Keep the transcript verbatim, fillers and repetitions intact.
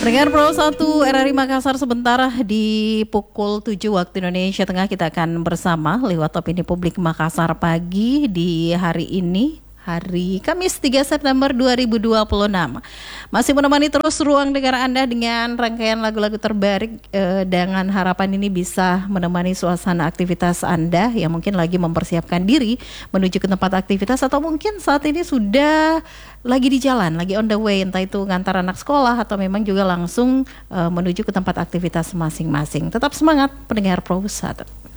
Pendengar Pro satu R R I Makassar, sebentar di pukul tujuh waktu Indonesia Tengah kita akan bersama lewat Opini Publik Makassar pagi di hari ini, hari Kamis tiga September dua ribu dua puluh enam. Masih menemani terus ruang dengar Anda dengan rangkaian lagu-lagu terbaik eh, dengan harapan ini bisa menemani suasana aktivitas Anda yang mungkin lagi mempersiapkan diri menuju ke tempat aktivitas atau mungkin saat ini sudah lagi di jalan, lagi on the way, entah itu ngantar anak sekolah atau memang juga langsung eh, menuju ke tempat aktivitas masing-masing. Tetap semangat pendengar Pro satu.